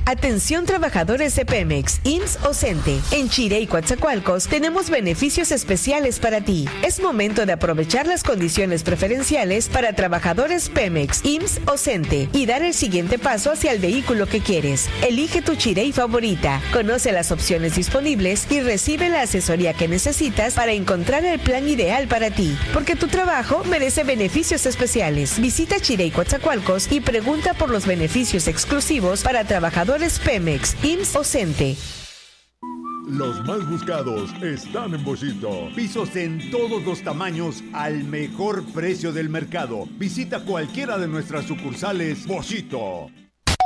Atención trabajadores de Pemex, IMSS o CENTE. En Chire y Coatzacoalcos tenemos beneficios especiales para ti. Es momento de aprovechar las condiciones preferenciales para trabajadores Pemex, IMSS o CENTE y dar el siguiente paso hacia el vehículo que quieres. Elige tu Chirey favorita, conoce las opciones disponibles y recibe la asesoría que necesitas para encontrar el plan ideal para ti, porque tu trabajo merece beneficios especiales. Visita Chirey Coatzacoalcos y pregunta por los beneficios exclusivos para trabajadores Pemex, IMSS o CENTE. Los más buscados están en Boschito. Pisos en todos los tamaños al mejor precio del mercado. Visita cualquiera de nuestras sucursales Boschito.